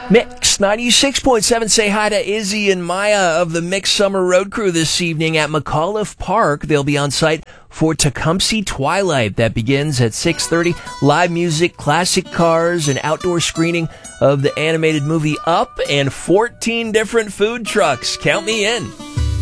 Mix 96.7. Say hi to Izzy and Maya of the Mix Summer Road Crew this evening at McAuliffe Park. They'll be on site for Tecumseh Twilight. That begins at 6:30. Live music, classic cars, an outdoor screening of the animated movie Up, and 14 different food trucks. Count me in.